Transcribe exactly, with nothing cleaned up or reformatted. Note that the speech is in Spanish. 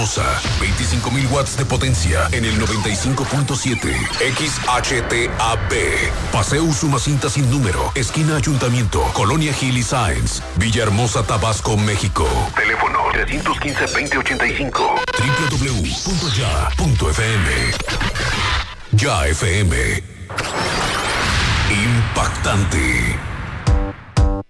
veinticinco mil watts de potencia en el noventa y cinco punto siete. X H T A B. Paseo Usumacinta sin número. Esquina Ayuntamiento. Colonia Gil y Sáenz. Villahermosa, Tabasco, México. Teléfono trescientos quince, veinte ochenta y cinco. doble u doble u doble u punto ya punto f m. Ya F M. Impactante.